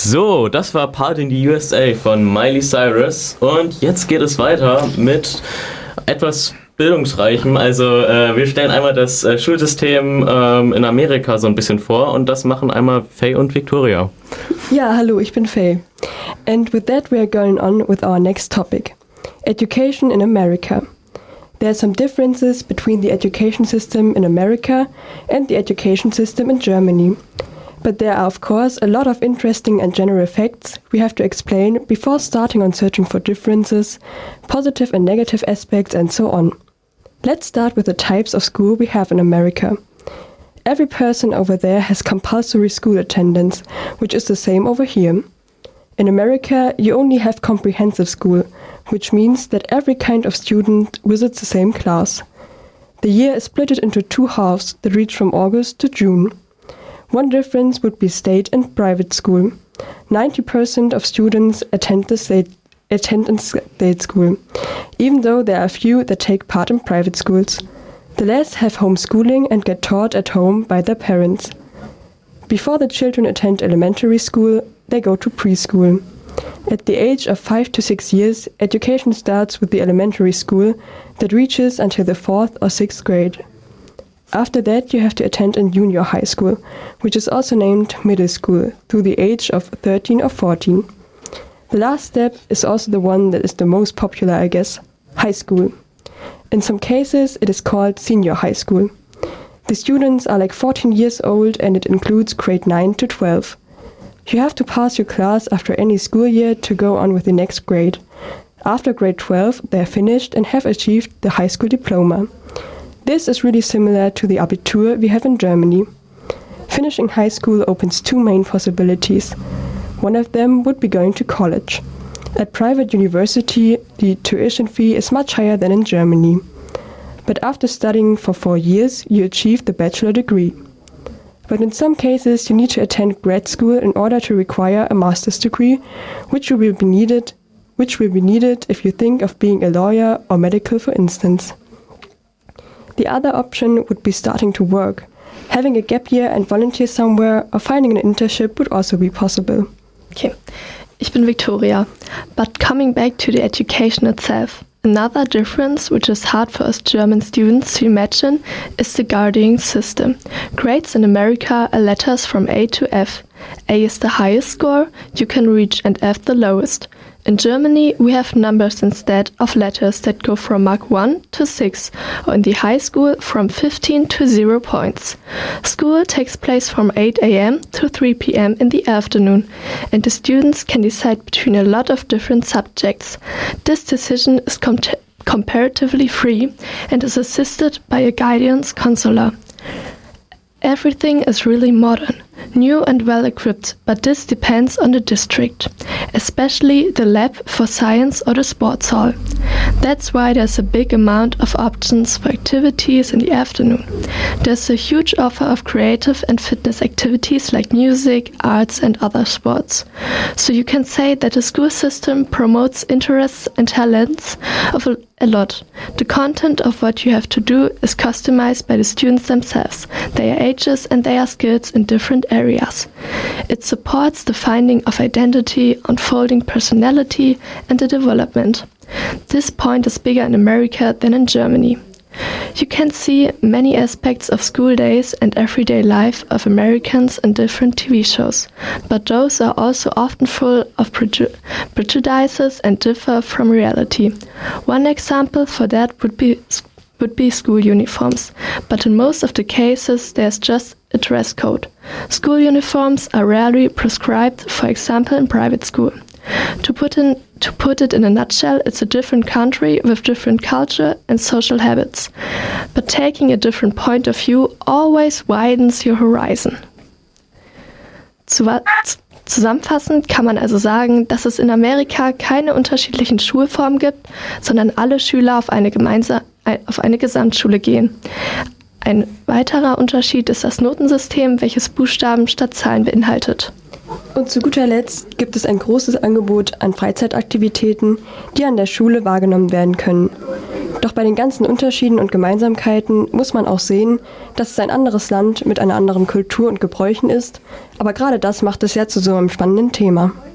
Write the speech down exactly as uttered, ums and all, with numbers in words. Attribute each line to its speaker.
Speaker 1: So, das war Part in the U S A von Miley Cyrus und jetzt geht es weiter mit etwas Bildungsreichem. Also äh, wir stellen einmal das äh, Schulsystem ähm, in Amerika so ein bisschen vor und das machen einmal Faye und Victoria.
Speaker 2: Ja, hallo, ich bin Faye. And with that we are going on with our next topic, education in America. There are some differences between the education system in America and the education system in Germany. But there are of course a lot of interesting and general facts we have to explain before starting on searching for differences, positive and negative aspects and so on. Let's start with the types of school we have in America. Every person over there has compulsory school attendance, which is the same over here. In America, you only have comprehensive school, which means that every kind of student visits the same class. The year is split into two halves that reach from August to June. One difference would be state and private school. ninety percent of students attend the state attend in state school, even though there are few that take part in private schools. The less have homeschooling and get taught at home by their parents. Before the children attend elementary school, they go to preschool. At the age of five to six years, education starts with the elementary school that reaches until the fourth or sixth grade. After that, you have to attend a junior high school, which is also named middle school, through the age of thirteen or fourteen. The last step is also the one that is the most popular, I guess, high school. In some cases, it is called senior high school. The students are like fourteen years old and it includes grade nine to twelve. You have to pass your class after any school year to go on with the next grade. After grade twelve, they are finished and have achieved the high school diploma. This is really similar to the Abitur we have in Germany. Finishing high school opens two main possibilities. One of them would be going to college. At private university, the tuition fee is much higher than in Germany. But after studying for four years, you achieve the bachelor degree. But in some cases, you need to attend grad school in order to require a master's degree, which will be needed, which will be needed if you think of being a lawyer or medical, for instance. The other option would be starting to work. Having a gap year and volunteer somewhere or finding an internship would also be possible.
Speaker 3: Okay, ich bin Victoria. But coming back to the education itself, another difference which is hard for us German students to imagine is the grading system. Grades in America are letters from A to F. A is the highest score you can reach and F the lowest. In Germany, we have numbers instead of letters that go from mark one to six, or in the high school from fifteen to zero points. School takes place from eight a.m. to three p.m. in the afternoon, and the students can decide between a lot of different subjects. This decision is com- comparatively free and is assisted by a guidance counselor. Everything is really modern, new and well-equipped, but this depends on the district, especially the lab for science or the sports hall. That's why there's a big amount of options for activities in the afternoon. There's a huge offer of creative and fitness activities like music, arts and other sports. So you can say that the school system promotes interests and talents of a A lot. The content of what you have to do is customized by the students themselves, their ages and their skills in different areas. It supports the finding of identity, unfolding personality and the development. This point is bigger in America than in Germany. You can see many aspects of school days and everyday life of Americans in different T V shows, but those are also often full of preju- prejudices and differ from reality. One example for that would be would be school uniforms, but in most of the cases there's just a dress code. School uniforms are rarely prescribed, for example in private school. To put in to put it in a nutshell, it's a different country with different culture and social habits. But taking a different point of view always widens your horizon. Zu- Zusammenfassend kann man also sagen, dass es in Amerika keine unterschiedlichen Schulformen gibt, sondern alle Schüler auf eine, gemeinsa- auf eine Gesamtschule gehen. Ein weiterer Unterschied ist das Notensystem, welches Buchstaben statt Zahlen beinhaltet.
Speaker 2: Und zu guter Letzt gibt es ein großes Angebot an Freizeitaktivitäten, die an der Schule wahrgenommen werden können. Doch bei den ganzen Unterschieden und Gemeinsamkeiten muss man auch sehen, dass es ein anderes Land mit einer anderen Kultur und Gebräuchen ist, aber gerade das macht es ja zu so einem spannenden Thema.